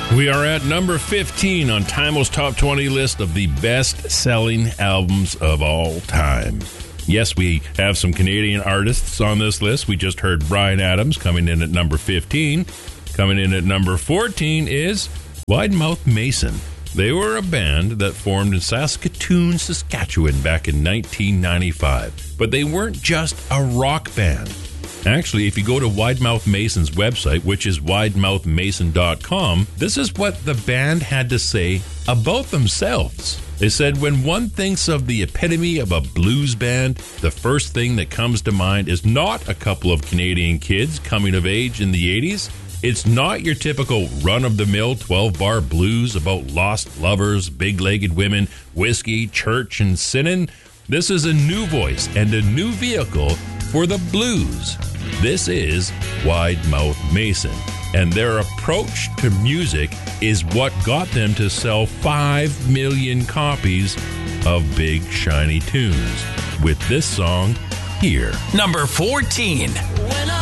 We are at number 15 on Timel's Top 20 list of the best-selling albums of all time. Yes, we have some Canadian artists on this list. We just heard Bryan Adams coming in at number 15. Coming in at number 14 is Wide Mouth Mason. They were a band that formed in Saskatoon, Saskatchewan back in 1995. But they weren't just a rock band. Actually, if you go to Wide Mouth Mason's website, which is widemouthmason.com, this is what the band had to say about themselves. They said, when one thinks of the epitome of a blues band, the first thing that comes to mind is not a couple of Canadian kids coming of age in the 80s. It's not your typical run-of-the-mill 12-bar blues about lost lovers, big-legged women, whiskey, church, and sinning. This is a new voice and a new vehicle for the blues. This is Wide Mouth Mason, and their approach to music is what got them to sell 5 million copies of Big Shiny Tunes with this song here. Number 14.